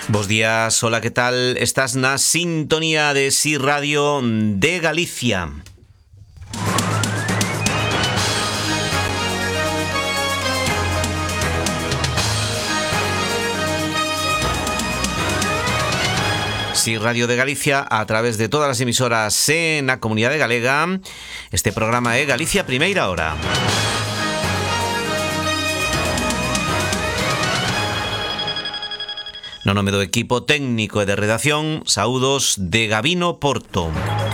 Bos días, hola, ¿qué tal? Estás na sintonía de Si Radio de Galicia. Si Radio de Galicia a través de todas as emisoras na Comunidade Galega. Este programa é Galicia Primeira Hora. No nome do equipo técnico e de redacción, saúdos de Gabino Porto.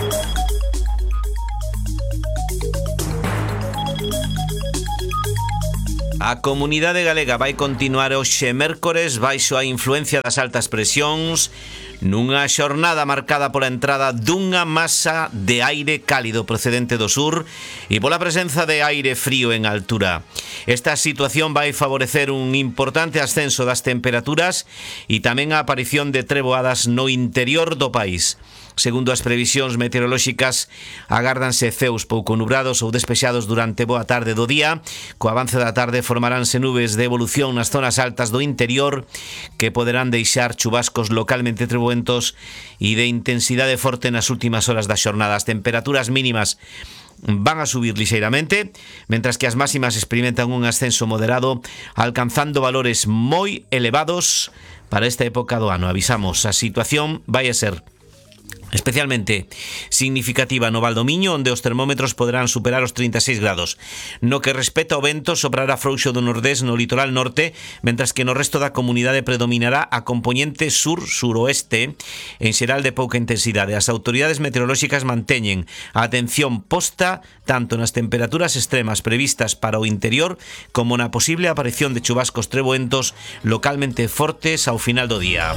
A Comunidade Galega vai continuar hoxe mércores baixo a influencia das altas presións nunha xornada marcada pola entrada dunha masa de aire cálido procedente do sur e pola presenza de aire frío en altura. Esta situación vai favorecer un importante ascenso das temperaturas e tamén a aparición de treboadas no interior do país. Segundo as previsións meteorolóxicas, agárdanse ceos pouco nubrados ou despexados durante boa tarde do día. Co avance da tarde formaránse nubes de evolución nas zonas altas do interior que poderán deixar chubascos localmente trebuentos e de intensidade forte nas últimas horas da xornada. As temperaturas mínimas van a subir lixeiramente, mentras que as máximas experimentan un ascenso moderado, alcanzando valores moi elevados para esta época do ano. Avisamos, a situación vai a ser especialmente significativa no Valdomiño, onde os termómetros poderán superar os 36 grados. No que respecta ao vento, soprará frouxo do nordés no litoral norte, mentras que no resto da comunidade predominará a compoñente sur-suroeste, en xeral de pouca intensidade. As autoridades meteorolóxicas manteñen a atención posta tanto nas temperaturas extremas previstas para o interior como na posible aparición de chubascos treboentos localmente fortes ao final do día.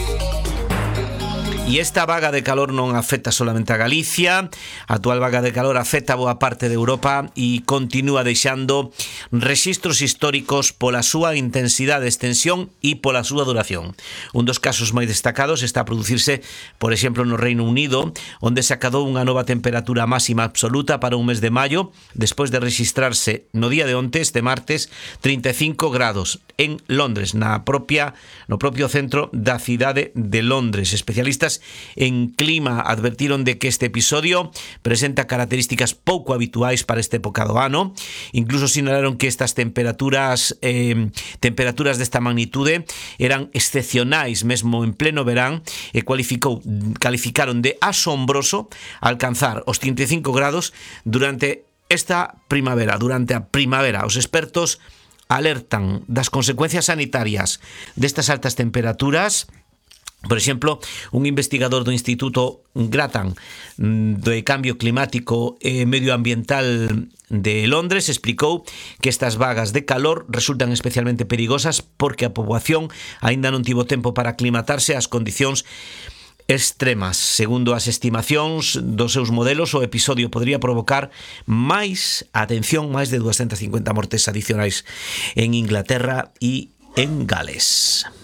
E esta vaga de calor non afecta solamente a Galicia. A actual vaga de calor afecta a boa parte de Europa e continúa deixando rexistros históricos pola súa intensidade, extensión e pola súa duración. Un dos casos máis destacados está a producirse, por exemplo, no Reino Unido, onde se acadou unha nova temperatura máxima absoluta para un mes de maio, despois de registrarse no día de onte, este martes, 35 grados en Londres, no propio centro da cidade de Londres. Especialistas en clima advertiron de que este episodio presenta características pouco habituais para esta época do ano. Incluso sinalaron que estas temperaturas desta magnitude eran excepcionais mesmo en pleno verán e calificaron de asombroso alcanzar os 35 grados durante esta primavera, durante a primavera. Os expertos alertan das consecuencias sanitarias destas altas temperaturas. Por exemplo, un investigador do Instituto Grattan de Cambio Climático e Medioambiental de Londres explicou que estas vagas de calor resultan especialmente perigosas porque a poboación aínda non tivo tempo para aclimatarse ás condicións extremas. Segundo as estimacións dos seus modelos, o episodio podría provocar máis de 250 mortes adicionais en Inglaterra e en Gales.